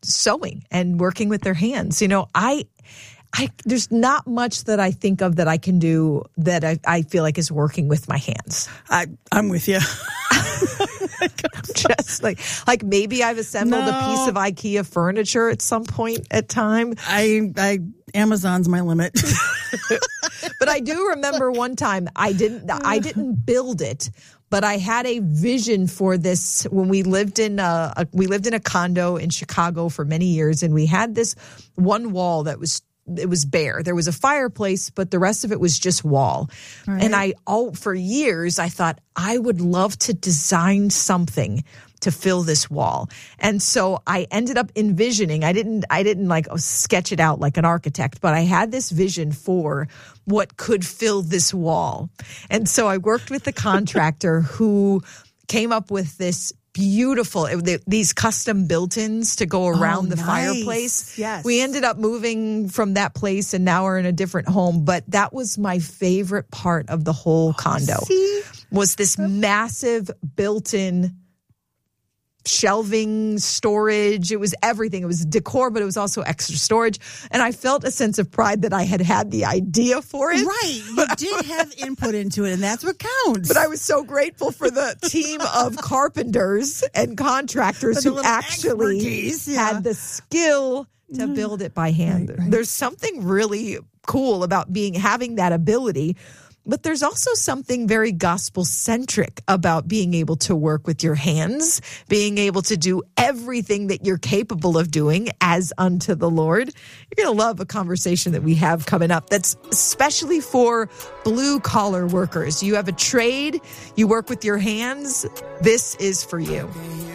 sewing and working with their hands. You know, there's not much that I think of that I can do that I feel like is working with my hands. I'm with you. Just like maybe I've assembled a piece of IKEA furniture at some point at time. Amazon's my limit. But I do remember one time I didn't build it, but I had a vision for this when we lived in a condo in Chicago for many years, and we had this one wall that was bare. There was a fireplace, but the rest of it was just wall. Right. And for years I thought I would love to design something to fill this wall. And so I ended up envisioning, I didn't like sketch it out like an architect, but I had this vision for what could fill this wall. And so I worked with the contractor who came up with this beautiful, these custom built-ins to go around the fireplace. Yes. We ended up moving from that place and now we're in a different home. But that was my favorite part of the whole condo. Was this massive built-in shelving, storage. It was everything. It was decor, but it was also extra storage. And I felt a sense of pride that I had the idea for it. Right. You did have input into it, and that's what counts. But I was so grateful for the team of carpenters and contractors who actually had the skill to build it by hand. Right. There's something really cool about having that ability. But there's also something very gospel-centric about being able to work with your hands, being able to do everything that you're capable of doing as unto the Lord. You're going to love a conversation that we have coming up that's especially for blue-collar workers. You have a trade, you work with your hands, this is for you.